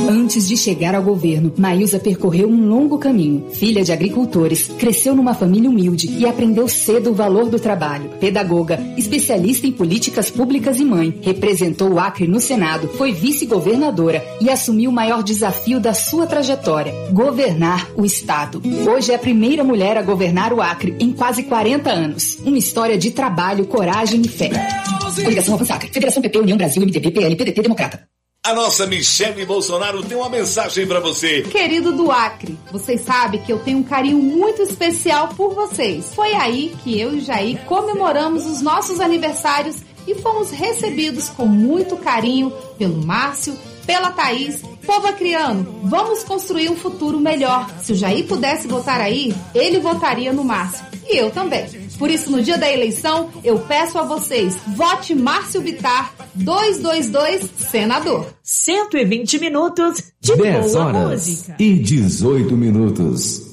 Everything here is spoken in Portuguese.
Antes de chegar ao governo, Maísa percorreu um longo caminho. Filha de agricultores, cresceu numa família humilde e aprendeu cedo o valor do trabalho. Pedagoga, especialista em políticas públicas e mãe, representou o Acre no Senado, foi vice-governadora e assumiu o maior desafio da sua trajetória: governar o Estado. Hoje é a primeira mulher a governar o Acre em quase 40 anos. Uma história de trabalho, coragem e fé. Coligação Avança Acre, Federação PP, União Brasil, MDB, PL, PDT, Democrata. A nossa Michele Bolsonaro tem uma mensagem pra você. Querido do Acre, vocês sabem que eu tenho um carinho muito especial por vocês. Foi aí que eu e Jair comemoramos os nossos aniversários e fomos recebidos com muito carinho pelo Márcio, pela Thaís, povo acriano. Vamos construir um futuro melhor. Se o Jair pudesse votar aí, ele votaria no Márcio. E eu também. Por isso, no dia da eleição, eu peço a vocês, vote Márcio Bittar, 222, senador. 120 minutos de 10 boa horas música. e 18 minutos.